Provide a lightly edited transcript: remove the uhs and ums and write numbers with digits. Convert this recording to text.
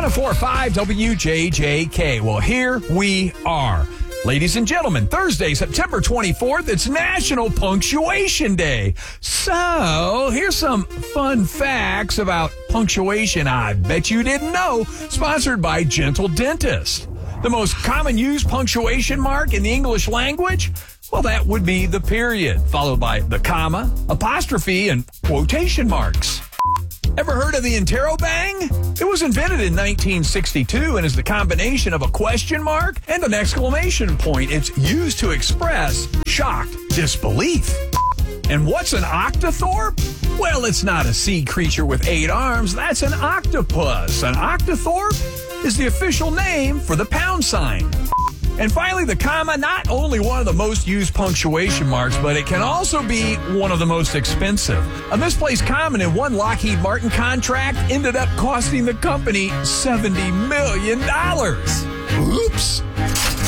104.5 WJJK. Well, here we are. Ladies and gentlemen, Thursday, September 24th, it's National Punctuation Day. So, here's some fun facts about punctuation I bet you didn't know, sponsored by Gentle Dentist. The most common used punctuation mark in the English language? Well, that would be the period, followed by the comma, apostrophe, and quotation marks. Ever heard of the interrobang? It was invented in 1962 and is the combination of a question mark and an exclamation point. It's used to express shocked disbelief. And what's an octothorpe? Well, it's not a sea creature with 8 arms. That's an octopus. An octothorpe is the official name for the pound sign. And finally, the comma, not only one of the most used punctuation marks, but it can also be one of the most expensive. A misplaced comma in one Lockheed Martin contract ended up costing the company $70 million. Oops.